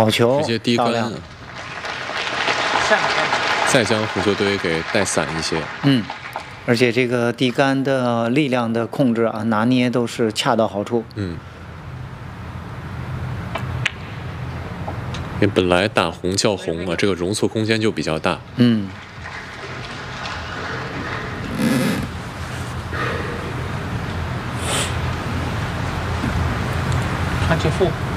好球， 直接低杆，再将红球队给带散一些。 而且这个低杆的力量的控制啊，拿捏都是恰到好处。 因为本来大红叫红啊，这个容错空间就比较大。 看去负。